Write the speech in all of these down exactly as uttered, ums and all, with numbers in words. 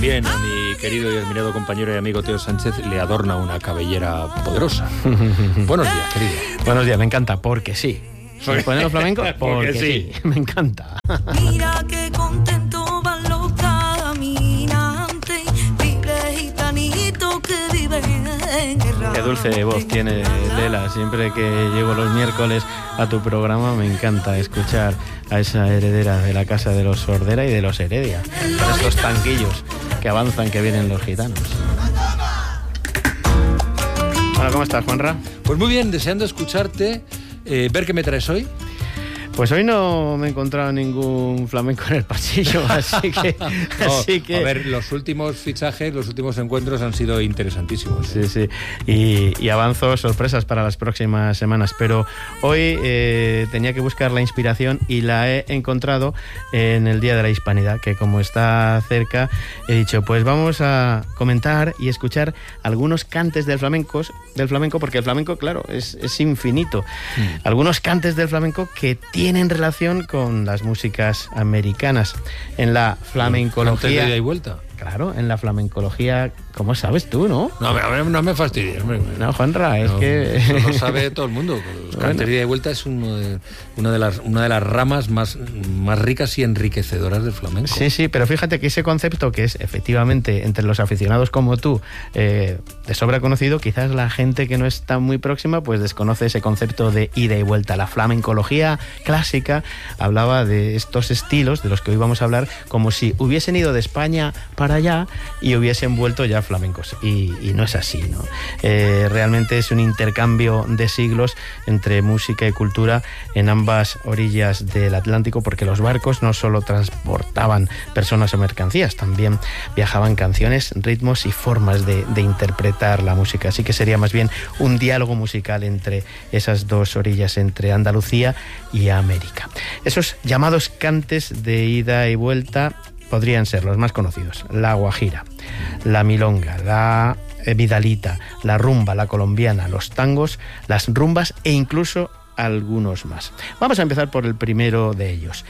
Bien, a mi querido y admirado compañero y amigo Teo Sánchez le adorna una cabellera poderosa. Buenos días, querido. Buenos días, me encanta, porque sí. ¿Soy poner los flamencos? Porque, porque sí. sí, me encanta. Mira qué contento van los caminantes, vive gitanito que vive en el Qué dulce voz tiene Lela. Siempre que llego los miércoles a tu programa me encanta escuchar a esa heredera de la casa de los Sordera y de los Heredia, con estos tanquillos que avanzan, que vienen los gitanos. Bueno, ¿cómo estás, Juanra? Pues muy bien, deseando escucharte, eh, ver qué me traes hoy. Pues hoy no me he encontrado ningún flamenco en el pasillo, así que... no, así que... A ver, los últimos fichajes, los últimos encuentros han sido interesantísimos. ¿eh? Sí, sí, y, y avanzo sorpresas para las próximas semanas, pero hoy eh, tenía que buscar la inspiración y la he encontrado en el Día de la Hispanidad, que como está cerca, he dicho, pues vamos a comentar y escuchar algunos cantes del flamenco, del flamenco porque el flamenco, claro, es, es infinito. Mm. Algunos cantes del flamenco que tienen relación con las músicas americanas. En la flamencología... ¿Antes de ida y vuelta? Claro, en la flamencología, ¿cómo sabes tú, no? No, no, no me fastidies, hombre. No, Juanra, es no, que... Eso lo sabe todo el mundo. Los bueno. cantes de ida y vuelta es uno de, una, de las, una de las ramas más, más ricas y enriquecedoras del flamenco. Sí, sí, pero fíjate que ese concepto que es efectivamente entre los aficionados como tú eh, de sobra conocido, quizás la gente que no está muy próxima pues desconoce ese concepto de ida y vuelta. La flamencología clásica hablaba de estos estilos de los que hoy vamos a hablar como si hubiesen ido de España para allá y hubiesen vuelto ya flamencos, y, y no es así, ¿no? Eh, realmente es un intercambio de siglos entre música y cultura en ambas orillas del Atlántico, porque los barcos no solo transportaban personas o mercancías, también viajaban canciones, ritmos y formas de, de interpretar la música, así que sería más bien un diálogo musical entre esas dos orillas, entre Andalucía y América. Esos llamados cantes de ida y vuelta podrían ser los más conocidos: la guajira, la milonga, la vidalita, la rumba, la colombiana, los tangos, las rumbas e incluso algunos más. Vamos a empezar por el primero de ellos,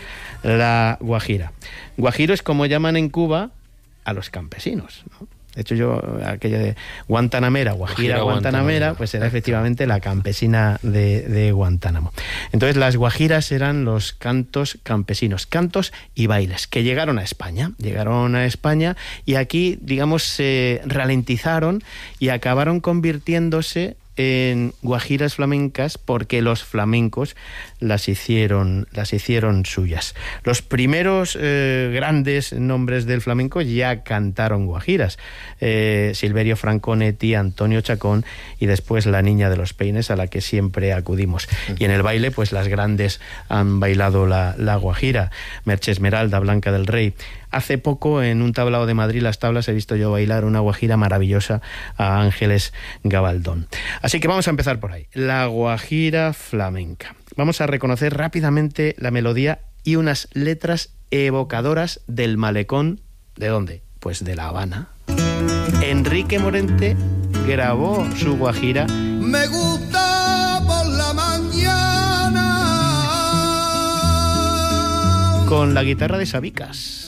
la guajira. Guajiro es como llaman en Cuba a los campesinos, ¿no? De hecho, yo, aquella de Guantanamera, Guajira, Guajira Guantanamera, Guantanamera, pues era efectivamente la campesina de, de Guantánamo. Entonces, las guajiras eran los cantos campesinos, cantos y bailes, que llegaron a España. Llegaron a España y aquí, digamos, se ralentizaron y acabaron convirtiéndose en guajiras flamencas porque los flamencos las hicieron, las hicieron suyas. Los primeros eh, grandes nombres del flamenco ya cantaron guajiras. Eh, Silverio Franconetti, Antonio Chacón y después la Niña de los Peines, a la que siempre acudimos. Y en el baile, pues las grandes han bailado la, la guajira. Merche Esmeralda, Blanca del Rey. Hace poco, en un tablao de Madrid, Las Tablas, he visto yo bailar una guajira maravillosa a Ángeles Gabaldón. Así que vamos a empezar por ahí. La guajira flamenca. Vamos a reconocer rápidamente la melodía y unas letras evocadoras del malecón. ¿De dónde? Pues de La Habana. Enrique Morente grabó su guajira. Me gusta por la mañana con la guitarra de Sabicas.